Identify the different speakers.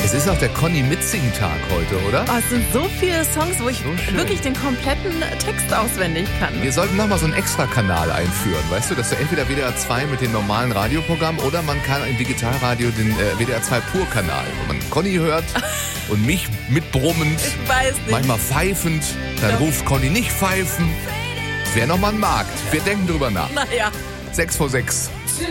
Speaker 1: Es ist auch der Conny-Mitsing-Tag heute, oder?
Speaker 2: Oh, es sind so viele Songs, wo ich wirklich den kompletten Text auswendig kann.
Speaker 1: Wir sollten nochmal so einen Extra-Kanal einführen, weißt du, dass du entweder WDR 2 mit dem normalen Radioprogramm oder man kann im Digitalradio den WDR 2 Pur-Kanal, wo man Conny hört und mich mitbrummend,
Speaker 2: Ich weiß nicht.
Speaker 1: manchmal pfeifend, dann ruft Conny nicht pfeifen. Wäre nochmal ein Markt. Wir denken drüber nach.
Speaker 2: Naja.
Speaker 1: 6 vor 6.